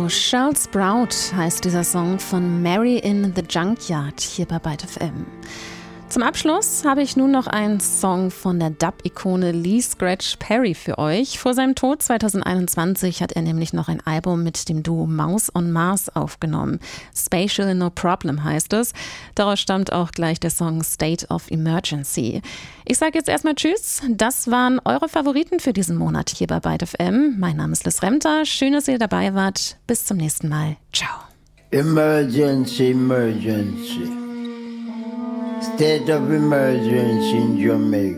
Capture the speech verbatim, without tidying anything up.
Radio. Shell Sprout heißt dieser Song von Mary in the Junkyard hier bei Byte F M. Zum Abschluss habe ich nun noch einen Song von der Dub-Ikone Lee Scratch Perry für euch. Vor seinem Tod zwanzig einundzwanzig hat er nämlich noch ein Album mit dem Duo Mouse on Mars aufgenommen. Spatial No Problem heißt es. Daraus stammt auch gleich der Song State of Emergency. Ich sage jetzt erstmal Tschüss. Das waren eure Favoriten für diesen Monat hier bei Byte F M. Mein Name ist Liz Remter. Schön, dass ihr dabei wart. Bis zum nächsten Mal. Ciao. Emergency, emergency. State of emergency in Jamaica.